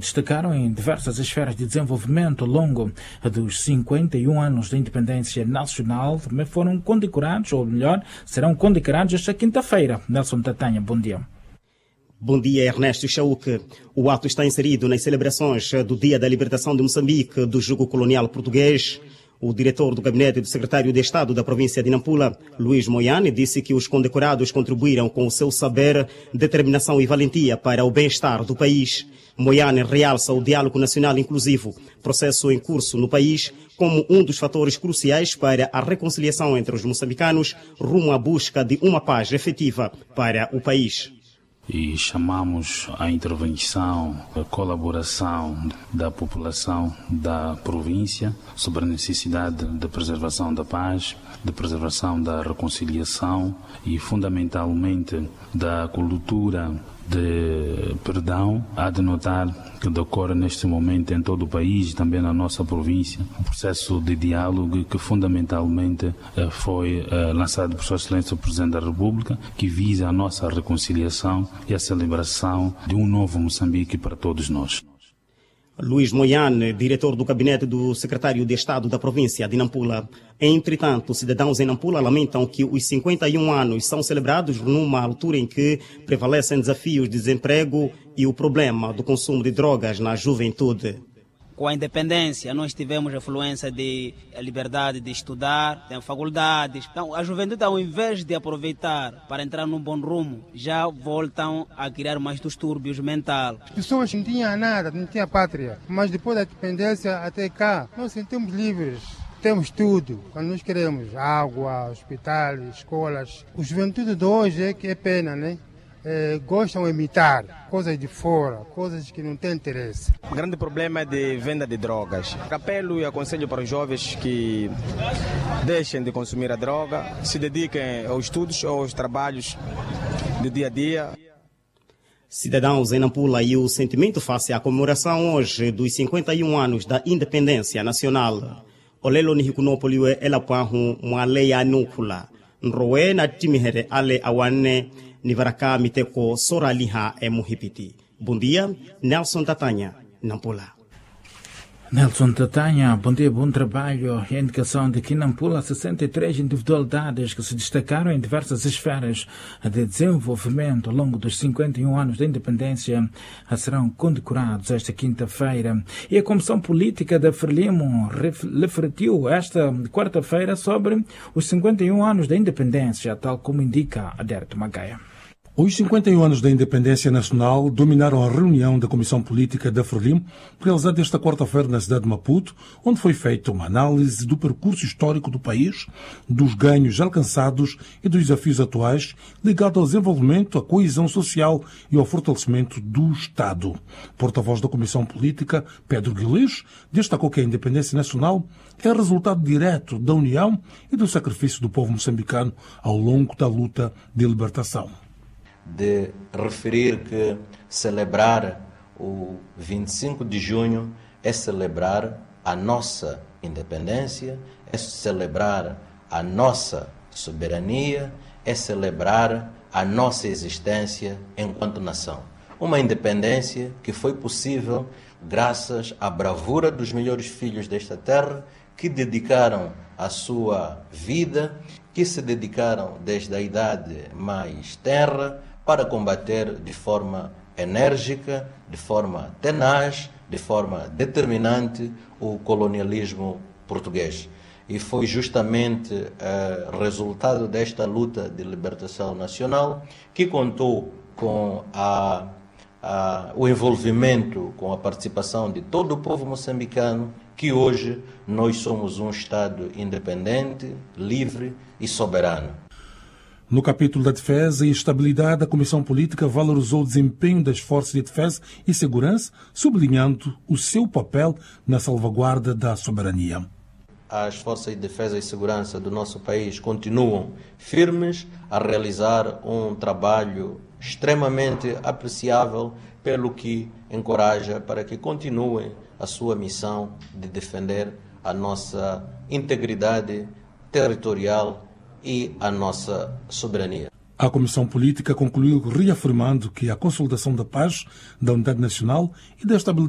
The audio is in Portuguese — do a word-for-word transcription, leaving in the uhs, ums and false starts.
destacaram em diversas esferas de desenvolvimento ao longo dos cinquenta e um anos da independência nacional. Também foram condecorados, ou melhor, serão condecorados esta quinta-feira. Nelson Tatanha, bom dia. Bom dia, Ernesto Chauque. O ato está inserido nas celebrações do Dia da Libertação de Moçambique do jugo colonial português. O diretor do gabinete do secretário de Estado da província de Nampula, Luís Moiane, disse que os condecorados contribuíram com o seu saber, determinação e valentia para o bem-estar do país. Moiane realça o diálogo nacional inclusivo, processo em curso no país, como um dos fatores cruciais para a reconciliação entre os moçambicanos rumo à busca de uma paz efetiva para o país. E chamamos a intervenção, a colaboração da população da província sobre a necessidade de preservação da paz, de preservação da reconciliação e, fundamentalmente, da cultura de perdão. Há de notar que decorre neste momento em todo o país, também na nossa província, um processo de diálogo que fundamentalmente foi lançado por Sua Excelência o Presidente da República, que visa a nossa reconciliação e a celebração de um novo Moçambique para todos nós. Luís Moiane, diretor do gabinete do secretário de Estado da província de Nampula. Entretanto, cidadãos em Nampula lamentam que os cinquenta e um anos são celebrados numa altura em que prevalecem desafios de desemprego e o problema do consumo de drogas na juventude. Com a independência, nós tivemos a fluência de a liberdade de estudar, tem faculdades. Então, a juventude, ao invés de aproveitar para entrar num bom rumo, já voltam a criar mais distúrbios mentais. As pessoas não tinham nada, não tinham pátria, mas depois da independência até cá, nós sentimos livres. Temos tudo, quando nós queremos, água, hospitais, escolas. A juventude de hoje é que é pena, né? É, gostam de imitar coisas de fora, coisas que não têm interesse. O grande problema é de venda de drogas. Apelo e aconselho para os jovens que deixem de consumir a droga, se dediquem aos estudos ou aos trabalhos do dia a dia. Cidadãos em Nampula e o sentimento face à comemoração hoje dos cinquenta e um anos da independência nacional. Olelo ni hikunopoliwe elapahu mwaleya nukula. Nrowe na timihere ale awane Nivaraka Miteko Soraliha e Muhipiti. Bom dia, Nelson Tatanha, Nampula. Nelson Tatanha, bom dia, bom trabalho. E a indicação de que Nampula, sessenta e três individualidades que se destacaram em diversas esferas de desenvolvimento ao longo dos cinquenta e um anos da independência serão condecorados esta quinta-feira. E a Comissão Política da Frelimo refletiu esta quarta-feira sobre os cinquenta e um anos da independência, tal como indica Adérito Magaia. Os cinquenta e um anos da independência nacional dominaram a reunião da Comissão Política da Frelimo, realizada esta quarta-feira na cidade de Maputo, onde foi feita uma análise do percurso histórico do país, dos ganhos alcançados e dos desafios atuais ligados ao desenvolvimento, à coesão social e ao fortalecimento do Estado. Porta-voz da Comissão Política, Pedro Guilherme, destacou que a independência nacional é resultado direto da união e do sacrifício do povo moçambicano ao longo da luta de libertação. De referir que celebrar o vinte e cinco de junho é celebrar a nossa independência, é celebrar a nossa soberania, é celebrar a nossa existência enquanto nação. Uma independência que foi possível graças à bravura dos melhores filhos desta terra, que dedicaram a sua vida, que se dedicaram desde a idade mais tenra para combater de forma enérgica, de forma tenaz, de forma determinante o colonialismo português. E foi justamente uh, resultado desta luta de libertação nacional que contou com a, a, o envolvimento, com a participação de todo o povo moçambicano, que hoje nós somos um Estado independente, livre e soberano. No capítulo da defesa e estabilidade, a Comissão Política valorizou o desempenho das forças de defesa e segurança, sublinhando o seu papel na salvaguarda da soberania. As forças de defesa e segurança do nosso país continuam firmes a realizar um trabalho extremamente apreciável, pelo que encoraja para que continuem a sua missão de defender a nossa integridade territorial e a nossa soberania. A Comissão Política concluiu reafirmando que a consolidação da paz, da unidade nacional e da estabilidade